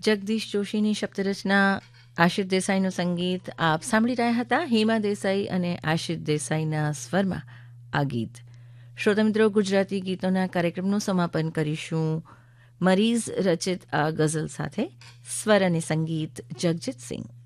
જગદીશ જોશીની શબ્દરચના, આશિષ દેસાઈનું સંગીત આપ સાંભળી રહ્યા હતા. હેમા દેસાઈ અને આશિષ દેસાઈના સ્વરમાં આ ગીત. શ્રોતા મિત્રો, ગુજરાતી ગીતોના કાર્યક્રમનું સમાપન કરીશું મરીઝ રચિત આ ગઝલ સાથે. સ્વર અને સંગીત જગજીત સિંહ.